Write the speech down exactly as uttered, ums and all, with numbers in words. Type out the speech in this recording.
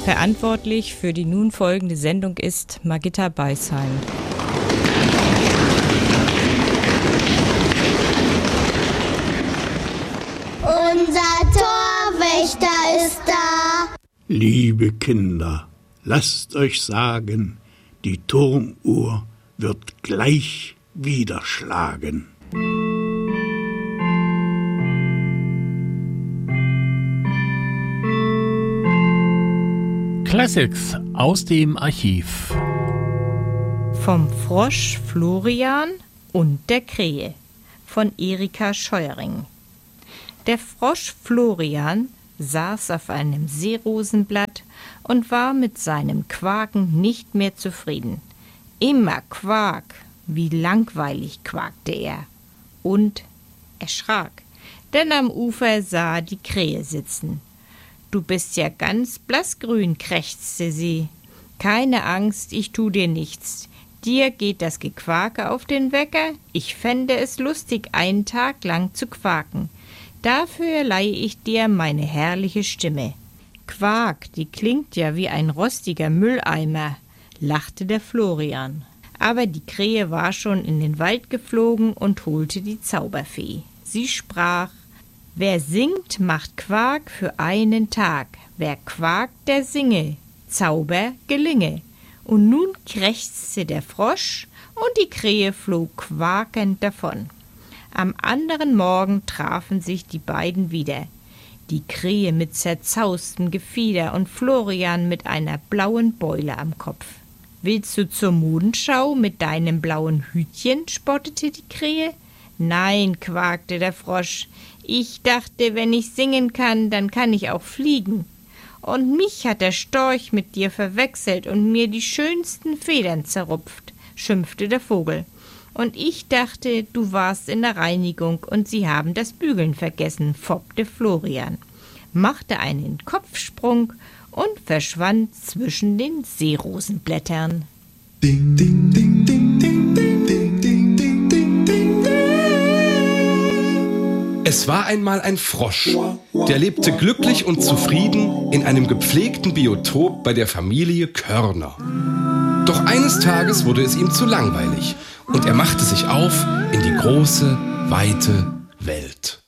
Verantwortlich für die nun folgende Sendung ist Margitta Beisheim. Unser Torwächter ist da. Liebe Kinder, lasst euch sagen, die Turmuhr wird gleich wieder schlagen. Classics aus dem Archiv. Vom Frosch Florian und der Krähe von Erika Scheuring. Der Frosch Florian saß auf einem Seerosenblatt und war mit seinem Quaken nicht mehr zufrieden. Immer Quark, wie langweilig quakte er. Und erschrak, denn am Ufer sah die Krähe sitzen. »Du bist ja ganz blassgrün«, krächzte sie. »Keine Angst, ich tu dir nichts. Dir geht das Gequake auf den Wecker. Ich fände es lustig, einen Tag lang zu quaken. Dafür leihe ich dir meine herrliche Stimme.« »Quak, die klingt ja wie ein rostiger Mülleimer«, lachte der Florian. Aber die Krähe war schon in den Wald geflogen und holte die Zauberfee. Sie sprach: »Wer singt, macht Quark für einen Tag. Wer quakt, der singe. Zauber gelinge.« Und nun krächzte der Frosch und die Krähe flog quakend davon. Am anderen Morgen trafen sich die beiden wieder. Die Krähe mit zerzaustem Gefieder und Florian mit einer blauen Beule am Kopf. »Willst du zur Modenschau mit deinem blauen Hütchen?«, spottete die Krähe. »Nein«, quakte der Frosch, »ich dachte, wenn ich singen kann, dann kann ich auch fliegen. Und mich hat der Storch mit dir verwechselt und mir die schönsten Federn zerrupft«, schimpfte der Vogel. »Und ich dachte, du warst in der Reinigung und sie haben das Bügeln vergessen«, foppte Florian, machte einen Kopfsprung und verschwand zwischen den Seerosenblättern. Ding, ding, ding, ding, ding, ding, ding, ding, ding, ding, ding. Es war einmal ein Frosch, der lebte glücklich und zufrieden in einem gepflegten Biotop bei der Familie Körner. Doch eines Tages wurde es ihm zu langweilig und er machte sich auf in die große, weite Welt.